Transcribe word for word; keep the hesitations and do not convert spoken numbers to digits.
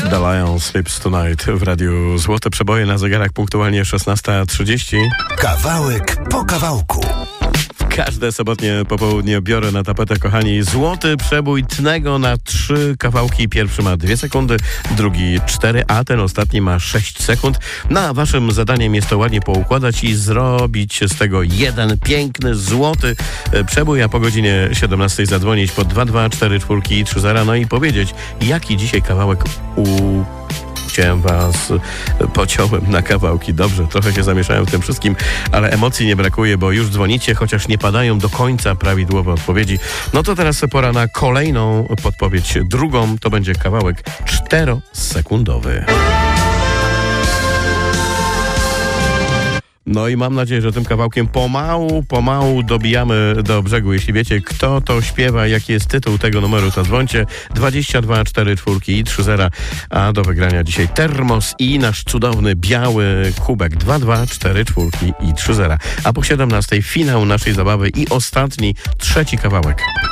The Lion Sleeps Tonight w radiu Złote Przeboje, na zegarach punktualnie szesnasta trzydzieści. Kawałek po kawałku. Każde sobotnie popołudnie biorę na tapetę, kochani, złoty przebój Tnego na trzy kawałki. Pierwszy ma dwie sekundy, drugi cztery, a ten ostatni ma sześć sekund. No a waszym zadaniem jest to ładnie poukładać i zrobić z tego jeden piękny, złoty przebój, a po godzinie siedemnastej zadzwonić po dwa dwa cztery cztery i trzy zero, no i powiedzieć, jaki dzisiaj kawałek u... Chciałem was, pociąłem na kawałki. Dobrze, trochę się zamieszałem w tym wszystkim, ale emocji nie brakuje, bo już dzwonicie, chociaż nie padają do końca prawidłowe odpowiedzi. No to teraz pora na kolejną podpowiedź. Drugą to będzie kawałek czterosekundowy. No i mam nadzieję, że tym kawałkiem pomału, pomału dobijamy do brzegu. Jeśli wiecie, kto to śpiewa, jaki jest tytuł tego numeru, to dzwońcie dwadzieścia dwa cztery cztery i trzy zero. A do wygrania dzisiaj termos i nasz cudowny biały kubek dwa dwa cztery cztery i trzy zero. A po siedemnastej finał naszej zabawy i ostatni, trzeci kawałek.